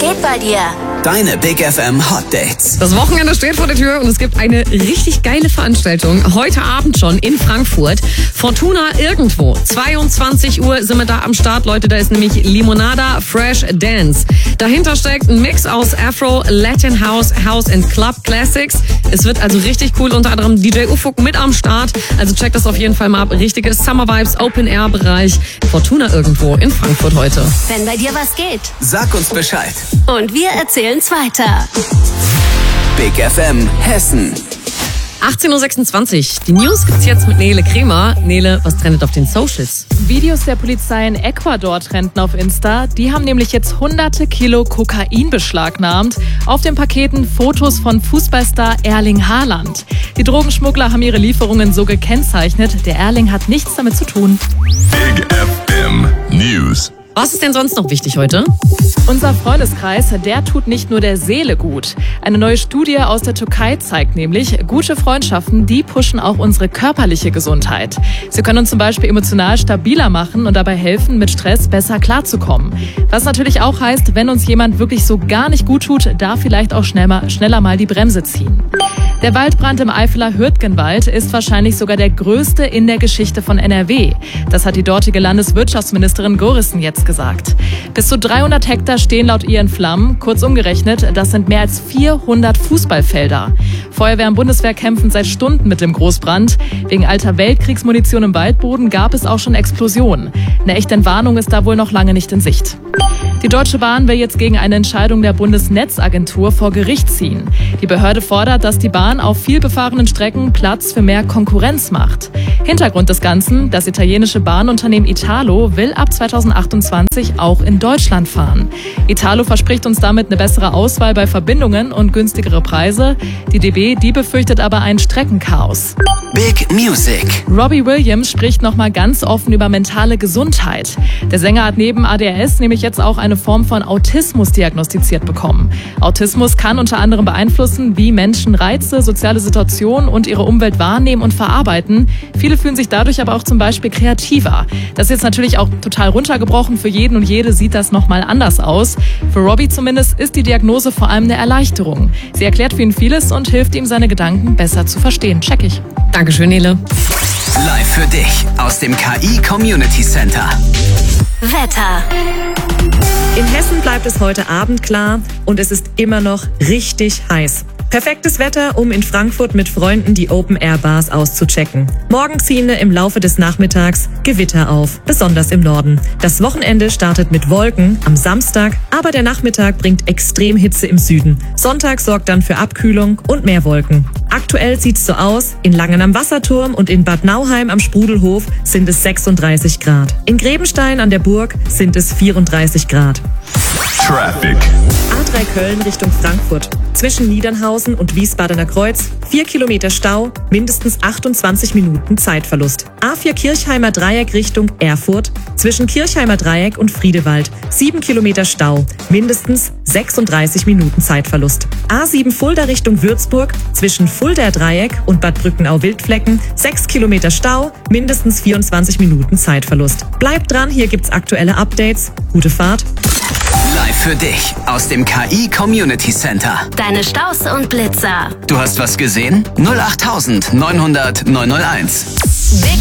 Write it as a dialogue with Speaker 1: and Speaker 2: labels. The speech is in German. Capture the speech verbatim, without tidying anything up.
Speaker 1: geht bei dir?
Speaker 2: Deine Big F M Hot Dates.
Speaker 3: Das Wochenende steht vor der Tür und es gibt eine richtig geile Veranstaltung. Heute Abend schon in Frankfurt. Fortuna irgendwo. zweiundzwanzig Uhr sind wir da am Start, Leute. Da ist nämlich Limonada Fresh Dance. Dahinter steckt ein Mix aus Afro, Latin House, House and Club Classics. Es wird also richtig cool. Unter anderem D J Ufuk mit am Start. Also checkt das auf jeden Fall mal ab. Richtige Summer Vibes, Open Air Bereich. Fortuna irgendwo in Frankfurt heute.
Speaker 1: Wenn bei dir was geht.
Speaker 2: Sag uns Bescheid.
Speaker 1: Und wir erzählen's weiter.
Speaker 2: Big F M Hessen.
Speaker 3: achtzehn Uhr sechsundzwanzig. Die News gibt's jetzt mit Nele Kremer. Nele, was trendet auf den Socials?
Speaker 4: Videos der Polizei in Ecuador trenden auf Insta. Die haben nämlich jetzt hunderte Kilo Kokain beschlagnahmt. Auf den Paketen Fotos von Fußballstar Erling Haaland. Die Drogenschmuggler haben ihre Lieferungen so gekennzeichnet. Der Erling hat nichts damit zu tun.
Speaker 5: Big F M News.
Speaker 3: Was ist denn sonst noch wichtig heute?
Speaker 4: Unser Freundeskreis, der tut nicht nur der Seele gut. Eine neue Studie aus der Türkei zeigt nämlich, gute Freundschaften, die pushen auch unsere körperliche Gesundheit. Sie können uns zum Beispiel emotional stabiler machen und dabei helfen, mit Stress besser klarzukommen. Was natürlich auch heißt, wenn uns jemand wirklich so gar nicht gut tut, da vielleicht auch schneller, schneller mal die Bremse ziehen. Der Waldbrand im Eifeler Hürtgenwald ist wahrscheinlich sogar der größte in der Geschichte von N R W. Das hat die dortige Landeswirtschaftsministerin Gorissen jetzt gesagt. Bis zu dreihundert Hektar stehen laut ihr in Flammen. Kurz umgerechnet, das sind mehr als vierhundert Fußballfelder. Feuerwehr und Bundeswehr kämpfen seit Stunden mit dem Großbrand. Wegen alter Weltkriegsmunition im Waldboden gab es auch schon Explosionen. Eine echte Entwarnung ist da wohl noch lange nicht in Sicht. Die Deutsche Bahn will jetzt gegen eine Entscheidung der Bundesnetzagentur vor Gericht ziehen. Die Behörde fordert, dass die Bahn auf vielbefahrenen Strecken Platz für mehr Konkurrenz macht. Hintergrund des Ganzen: Das italienische Bahnunternehmen Italo will ab zweitausendachtundzwanzig auch in Deutschland fahren. Italo verspricht uns damit eine bessere Auswahl bei Verbindungen und günstigere Preise. Die D B, die befürchtet aber ein Streckenchaos.
Speaker 2: Big Music.
Speaker 4: Robbie Williams spricht nochmal ganz offen über mentale Gesundheit. Der Sänger hat neben A D H S nämlich jetzt auch eine Form von Autismus diagnostiziert bekommen. Autismus kann unter anderem beeinflussen, wie Menschen Reize, soziale Situationen und ihre Umwelt wahrnehmen und verarbeiten. Viele fühlen sich dadurch aber auch zum Beispiel kreativer. Das ist jetzt natürlich auch total runtergebrochen. Für jeden und jede sieht das nochmal anders aus. Für Robbie zumindest ist die Diagnose vor allem eine Erleichterung. Sie erklärt für ihn vieles und hilft ihm, seine Gedanken besser zu verstehen. Check ich.
Speaker 3: Dankeschön, Nele.
Speaker 2: Live für dich aus dem K I Community Center.
Speaker 1: Wetter.
Speaker 6: In Hessen bleibt es heute Abend klar und es ist immer noch richtig heiß. Perfektes Wetter, um in Frankfurt mit Freunden die Open-Air-Bars auszuchecken. Morgen ziehen im Laufe des Nachmittags Gewitter auf, besonders im Norden. Das Wochenende startet mit Wolken am Samstag, aber der Nachmittag bringt Extremhitze im Süden. Sonntag sorgt dann für Abkühlung und mehr Wolken. Aktuell sieht's so aus: In Langen am Wasserturm und in Bad Nauheim am Sprudelhof sind es sechsunddreißig Grad. In Grebenstein an der Burg sind es vierunddreißig Grad.
Speaker 5: Traffic.
Speaker 6: A drei Köln Richtung Frankfurt. Zwischen Niedernhausen und Wiesbadener Kreuz vier Kilometer Stau, mindestens achtundzwanzig Minuten Zeitverlust. A vier Kirchheimer Dreieck Richtung Erfurt. Zwischen Kirchheimer Dreieck und Friedewald sieben Kilometer Stau, mindestens sechsunddreißig Minuten Zeitverlust. A sieben Fulda Richtung Würzburg. Zwischen Fuldaer Dreieck und Bad Brückenau-Wildflecken sechs Kilometer Stau, mindestens vierundzwanzig Minuten Zeitverlust. Bleibt dran, hier gibt's aktuelle Updates. Gute Fahrt.
Speaker 2: Live für dich aus dem K I Community Center.
Speaker 1: Deine Staus und Blitzer.
Speaker 2: Du hast was gesehen? null acht neun null null neun null eins.
Speaker 1: Big